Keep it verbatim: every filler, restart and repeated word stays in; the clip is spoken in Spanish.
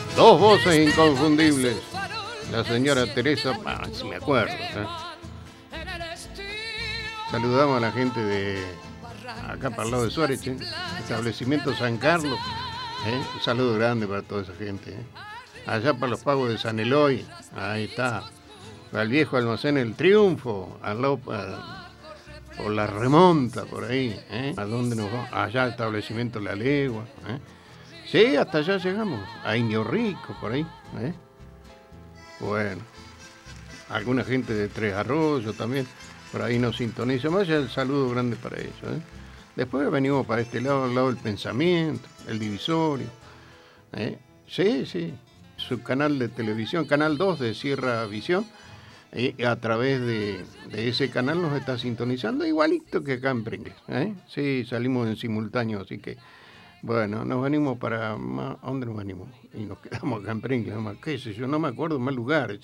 Dos voces inconfundibles. La señora Teresa, ah, si me acuerdo. ¿eh? Saludamos a la gente de acá para el lado de Suárez, ¿eh? Establecimiento San Carlos. ¿eh? Un saludo grande para toda esa gente. ¿eh? Allá para los pagos de San Eloy, ahí está. Al viejo almacén El Triunfo, al lado, a, por la remonta, por ahí. ¿eh? ¿A dónde nos vamos? Allá establecimiento La Legua. ¿eh? Sí, hasta allá llegamos, a Indio Rico, por ahí. ¿eh? Bueno, alguna gente de Tres Arroyos también, por ahí nos sintoniza. Vaya el saludo grande para ellos. ¿eh? Después venimos para este lado, al lado del Pensamiento, el Divisorio. ¿eh? Sí, sí, su canal de televisión, Canal dos de Sierra Visión. Y a través de, de ese canal nos está sintonizando igualito que acá en Pringles. ¿eh? Sí, salimos en simultáneo, así que bueno, nos venimos para... ¿A dónde nos venimos? Y nos quedamos acá en Pringles, ¿qué sé yo? No me acuerdo más lugares.